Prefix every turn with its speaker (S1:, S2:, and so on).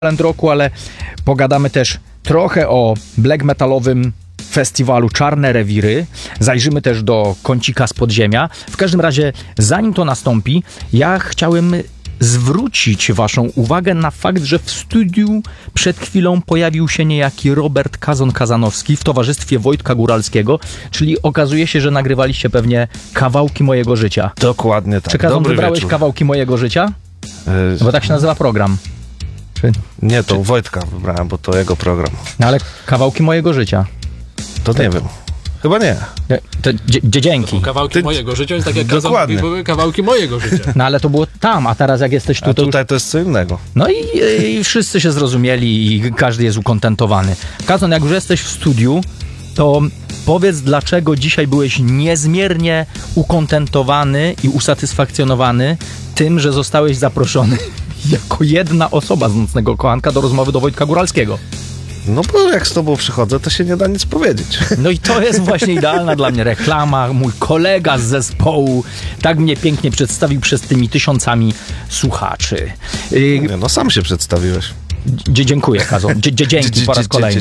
S1: Talent Roku, ale pogadamy też trochę o black metalowym festiwalu Czarne Rewiry. Zajrzymy też do kącika z podziemia. W każdym razie, zanim to nastąpi, ja chciałem zwrócić waszą uwagę na fakt, że w studiu przed chwilą pojawił się niejaki Robert Kazon-Kazanowski w towarzystwie Wojtka Góralskiego, czyli okazuje się, że nagrywaliście pewnie kawałki mojego życia.
S2: Dokładnie tak.
S1: Czy Kazon,
S2: Dobry
S1: wybrałeś
S2: wieczór.
S1: kawałki mojego życia? Bo tak się nazywa program.
S2: Nie, to Wojtka wybrałem, bo to jego program.
S1: No ale kawałki mojego życia.
S2: To nie wiem. Chyba nie.
S1: Dzięki.
S3: Kawałki mojego życia jest tak jak
S2: Dokładnie.
S3: były kawałki mojego życia.
S1: No ale to było tam, a teraz jak jesteś tu,
S2: A
S1: to już...
S2: tutaj to jest co innego.
S1: No i wszyscy się zrozumieli i każdy jest ukontentowany. Kazon, jak już jesteś w studiu, to powiedz, dlaczego dzisiaj byłeś niezmiernie ukontentowany i usatysfakcjonowany tym, że zostałeś zaproszony jako jedna osoba z Nocnego Kochanka do rozmowy do Wojtka Góralskiego.
S2: No bo jak z tobą przychodzę, to się nie da nic powiedzieć.
S1: No i to jest właśnie idealna dla mnie reklama. Mój kolega z zespołu tak mnie pięknie przedstawił przed tymi tysiącami słuchaczy.
S2: Nie, no sam się przedstawiłeś.
S1: Dziękuję, Kazon. Dzięki po raz kolejny.